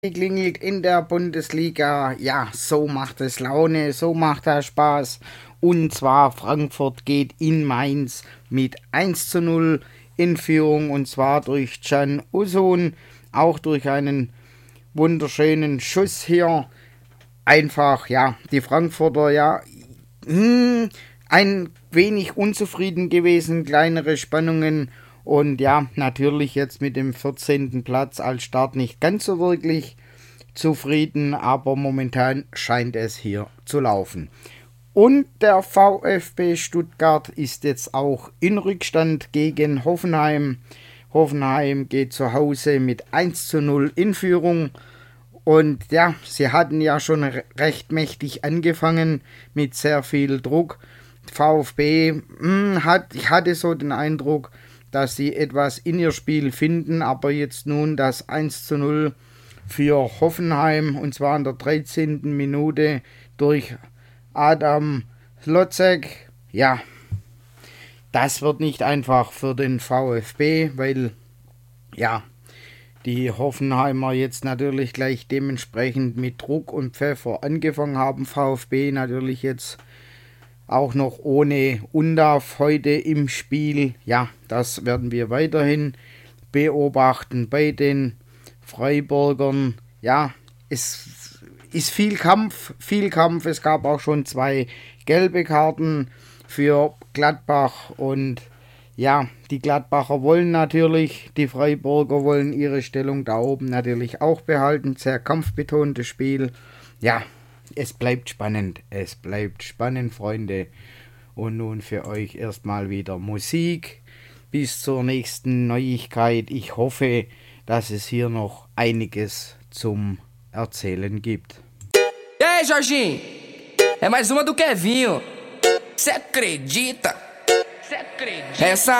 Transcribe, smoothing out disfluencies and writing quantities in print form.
Geklingelt in der Bundesliga. Ja, so macht es Laune, so macht es Spaß. Und zwar Frankfurt geht in Mainz mit 1:0 in Führung, und zwar durch Can Uzun, auch durch einen wunderschönen Schuss hier. Einfach, ja, die Frankfurter, ja, ein wenig unzufrieden gewesen, kleinere Spannungen. Und ja, natürlich jetzt mit dem 14. Platz als Start nicht ganz so wirklich zufrieden, aber momentan scheint es hier zu laufen. Und der VfB Stuttgart ist jetzt auch in Rückstand gegen Hoffenheim. Hoffenheim geht zu Hause mit 1:0 in Führung. Und ja, sie hatten ja schon recht mächtig angefangen mit sehr viel Druck. VfB ich hatte so den Eindruck, dass sie etwas in ihr Spiel finden, aber jetzt nun das 1:0 für Hoffenheim, und zwar in der 13. Minute durch Adam Lozek. Ja, das wird nicht einfach für den VfB, weil ja, die Hoffenheimer jetzt natürlich gleich dementsprechend mit Druck und Pfeffer angefangen haben. VfB natürlich jetzt auch noch ohne Undav heute im Spiel. Ja, das werden wir weiterhin beobachten bei den Freiburgern. Ja, es ist viel Kampf, viel Kampf. Es gab auch schon 2 gelbe Karten für Gladbach, und ja, die Gladbacher wollen natürlich, die Freiburger wollen ihre Stellung da oben natürlich auch behalten. Sehr kampfbetontes Spiel. Ja, es bleibt spannend, Freunde. Und nun für euch erstmal wieder Musik. Bis zur nächsten Neuigkeit. Ich hoffe, dass es hier noch einiges zum Erzählen gibt. E aí, Jorginho? É mais uma do Kevinho. Cê acredita? Essa